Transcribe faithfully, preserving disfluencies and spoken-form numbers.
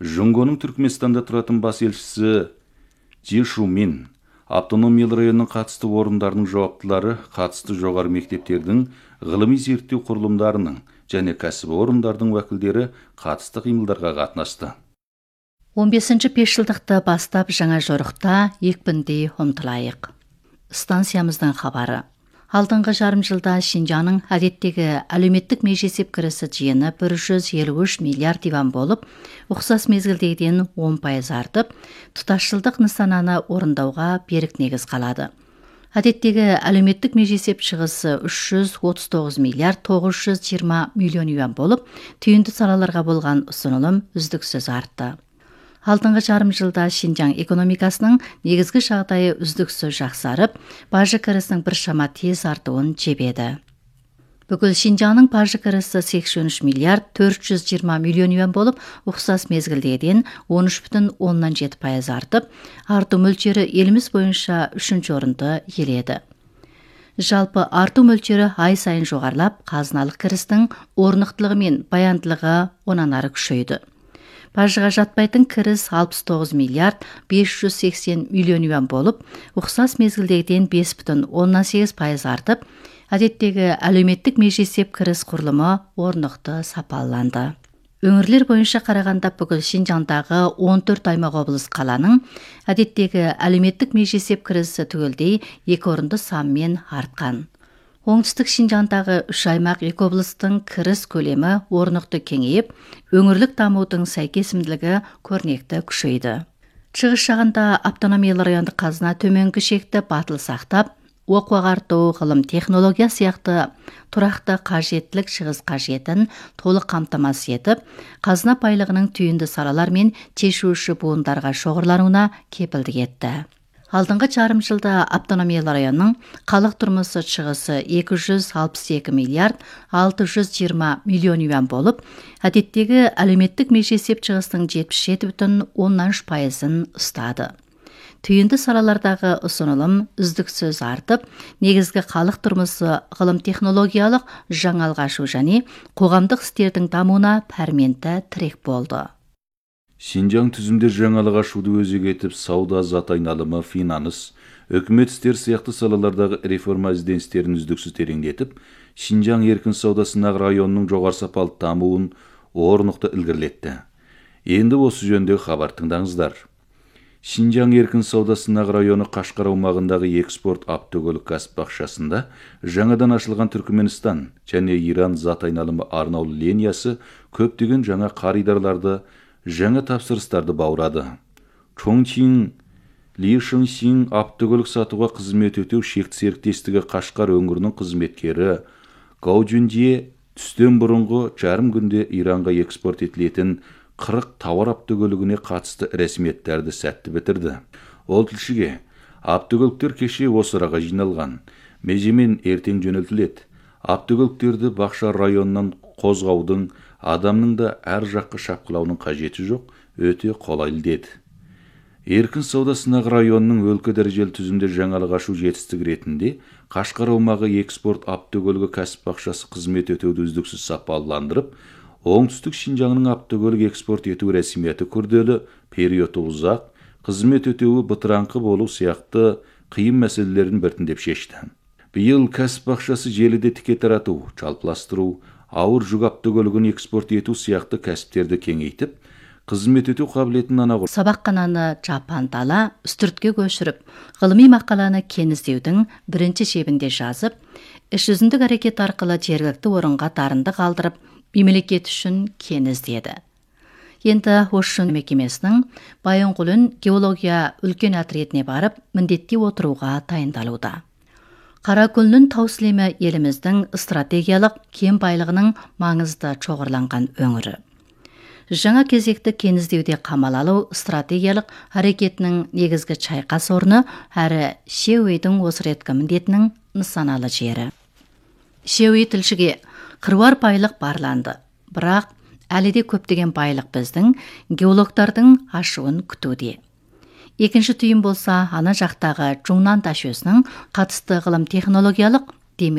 Жоңгоның Түркменстанда тұратын бас елшісі Жи Шумин автономиялы районның қатысты орындарының жауаптылары қатысты жоғары мектептердің, ғылыми зерттеу құрылымдарының және кәсіби орындардың уәкілдері қатысты қимылдарға қатынасты. он бесінші бесжылдықты бастап жаңа жорықта екпіндей ұмтылайық. Станциямыздың хабары. Алдыңғы жарым жылда Шинжаңның әдеттегі әлеуметтік межесеп кірісі жиыны бір жүз елу үш миллиард юан болып, ұқсас мезгілдегіден он пайыз артып, тұтасшылдық нысананы орындауға берік негіз қалады. Әдеттегі әлеуметтік межесеп шығысы үш жүз отыз тоғыз миллиард тоғыз жүз жиырма миллион юан болып, түйінді салаларға болған ұсынылым үздіксіз артты. Алдыңғы жарым жылда Шинжаң экономикасының негізгі жағдайы үздіксіз жақсарып, бажы кірісінің біршама тез артуын жебеді. Бүгін Шинжаңның бажы кірісі сексен үш миллиард төрт жүз жиырма миллион юан болып, ұқсас мезгілдегіден он үш бүтін оннан жеті пайыз артып, арту мөлшері еліміз бойынша үшінші орынды иеледі. Жалпы арту мөлшері ай сайын жоғарылап, қазыналық кірістің орнықтылығы мен баяндылығы онан ары күшейді. Бажыға жатпайтын кіріс алпыс тоғыз миллиард бес жүз сексен миллион юан болып, ұқсас мезгілдегіден бес бүтін оннан сегіз пайыз артып, әдеттегі әлеуметтік межесеп кіріс құрылымы орнықты сапаланды. Өңірлер бойынша қарағанда бүгін Шинжаңдағы он төрт аймақ облыс қаланың әдеттегі әлеуметтік межесеп кірісі түгелдей екі орынды санмен артқан. Оңтүстік Шинжаңдағы үш аймақ екі облыстың кіріс көлемі орнықты кеңейіп, өңірлік дамудың сәйкесімділігі көрнекті күшейді. Шығыс жағында автономиялы райондық қазына төменгі шекті батыл сақтап, оқу ағарту, ғылым, технология сияқты тұрақты қажеттілік шығыс қажетін толық қамтамасыз етіп, қазына байлығының түйінді салалар мен шешуші буындарға шоғырлануына кепілдік етті. Алдыңғы жарым жылда автономиялы районның халық тұрмысы шығысы екі жүз алпыс екі миллиард алты жүз жиырма миллион юан болып, әдеттегі әлеуметтік межесеп шығысының жетпіс жеті бүтін оннан үш пайызын ұстады. Түйінді салалардағы ұсынылым үздіксіз артып, негізгі халық тұрмысы ғылым технологиялық жаңалық ашу және қоғамдық істердің дамуына пәрменті тірек болды. Шинжаң түзімде жаңалық ашуды өзек етіп, сауда, зат айналымы, финанс, өкімет істер сияқты салалардағы реформа ізденістерін үздіксіз тереңдетіп, Шинжаң еркін саудасындағы районның жоғары сапалы дамуын орнықты ілгерілетті. Енді осы жөніндегі хабар тыңдаңыздар. Шинжаң еркін саудасындағы районы Қашқар аумағындағы экспорт автокөлік кәсіп бақшасында жаңадан ашылған Түркменстан және Иран зат айналымы арнаулы линиясы көптеген жаңа қаридарларды, жаңа тапсырыстарды баурады. Чоңчин Лишыңсин автокөлік сатуға қызмет өтеу шекті серіктестігі Қашқар өңірінің қызметкері Гаужунжие түстен бұрынғы жарым күнде Иранға экспорт етілетін қырық тауар автокөлігіне қатысты рәсметтерді сәтті бітірді. Ол тілшіге, автокөліктер кеше осы араға жиналған, межемен ертең жөнелтіледі. Автокөліктерді бақша районынан қозғаудың, адамның да әр жаққа шапқылауының қажеті жоқ, өте қолайлы деді. Еркін саудасындағы районның өлкө дәрежелі түзімде жаңалық ашу жетістігі ретінде Қашқар аумағы экспорт автокөлігі кәсіп бақшасы қызмет өтеуді үздіксіз сапаландырып, оңтүстік Шинжаңның автокөлік экспорт ету рәсіметі күрделі, периоды ұзақ, қызмет өтеуі бытыраңқы болу сияқты қиын мәселелерін біртіндеп шешті. Биыл кәсіп бақшасы желіде тіке тарату, жалпыластыру, ауыр жүк автокөлігін экспорт ету сияқты кәсіптерді кеңейтіп, қызмет өтеу қабілетін анағұр. Сабаққананы жапантала үстіртке көшіріп, ғылыми мақаланы кеңіздеудің бірінші шебінде жазып, іс жүзіндік әрекет арқылы жергілікті орынға дарынды қалдырып, мемлекет үшін кеңіздеді. Енді Ошшын мекемесінің Байынқұлын геология үлкен отрядіне барып, міндетті отыруға дайындалуда. Қаракөлдің таусылемі еліміздің стратегиялық кен байлығының маңызды шоғырланған өңірі. Жаңа кезекті кеңіздеуде қамал алу стратегиялық әрекетінің негізгі шайқас орны әрі Шеуейдің осы реткі міндетінің нысаналы жері. Шеуей тілшіге қыруар байлық барланды, бірақ әлі де көптеген байлық біздің геологтардың ашуын күтуде. Екінші түйін болса, ана жақтағы Жуңнан ташөсінің қатысты ғылым технологиялық